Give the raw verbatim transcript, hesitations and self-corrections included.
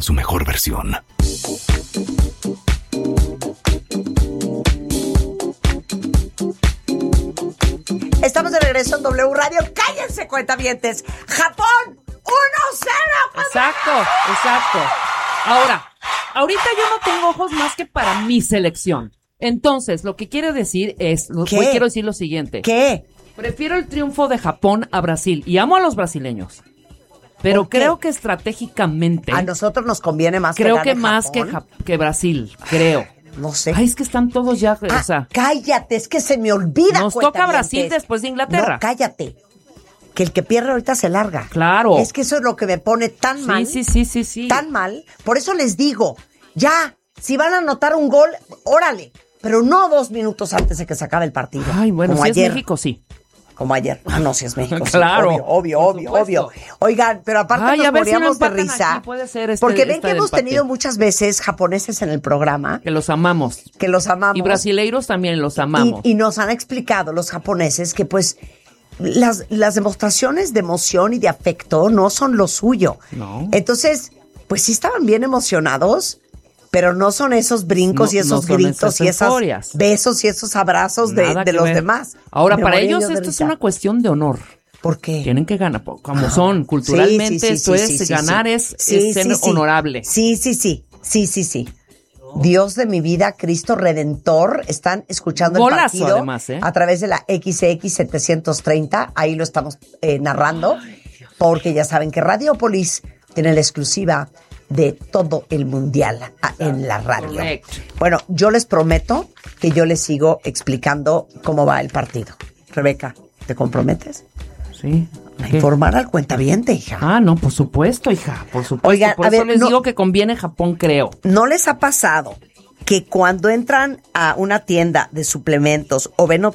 en su mejor versión. Estamos de regreso en W Radio. ¡Cállense, cuentavientes! ¡Japón! ¡uno cero! Exacto, exacto. Ahora, ahorita yo no tengo ojos más que para mi selección. Entonces, lo que quiere decir es, lo, ¿Qué? Hoy quiero decir lo siguiente. ¿Qué? Prefiero el triunfo de Japón a Brasil. Y amo a los brasileños. Pero creo que estratégicamente... A nosotros nos conviene más Creo que que gane más Japón. que, Ja- que Brasil, creo. No sé. Ay, es que están todos ya, Ah, o sea... cállate, es que se me olvida. Nos toca cuentavientes. Brasil después de Inglaterra. No, cállate. Que el que pierde ahorita se larga. Claro. Es que eso es lo que me pone tan Sí, mal. sí, sí, sí, sí. Tan mal. Por eso les digo, ya, si van a anotar un gol, órale. Pero no dos minutos antes de que se acabe el partido. Ay, bueno, como si ayer. es México, sí. Como ayer. Ah, no, si es México. sí, Claro, obvio, obvio, por obvio, supuesto. obvio. Oigan, pero aparte Ay, nos a ver si no moríamos de empatan risa. aquí, puede ser este- porque ven esta que de hemos empate. tenido muchas veces japoneses en el programa Que los amamos. que los amamos. Y brasileiros también los amamos. Y, y nos han explicado los japoneses que pues las, las demostraciones de emoción y de afecto no son lo suyo. No. Entonces, pues sí estaban bien emocionados, pero no son esos brincos No- y esos no son gritos esas y esos euforias. besos y esos abrazos de, Nada de que los ver. demás. Ahora, Me para moría ellos yo de esto es risa. una cuestión de honor. ¿Por qué? Tienen que ganar, po- como Ah. son, culturalmente, Sí, sí, sí, esto sí, es, sí, sí, ganar sí. es, Sí, es ser sí, sí. honorable. Sí, sí, sí, sí, sí, sí. Dios de mi vida, Cristo Redentor, están escuchando Golazo, el partido además, ¿eh? a través de la X X setecientos treinta, ahí lo estamos eh, narrando, porque ya saben que Radiopolis tiene la exclusiva de todo el mundial a- en la radio. Correcto. Bueno, yo les prometo que yo les sigo explicando cómo va el partido. Rebeca, ¿te comprometes? Sí. A ¿Qué? informar al cuentaviente, hija. Ah, no, por supuesto, hija, por supuesto. Oigan, por a eso ver, les no- digo que conviene Japón, creo. ¿No les ha pasado que cuando entran a una tienda de suplementos o ven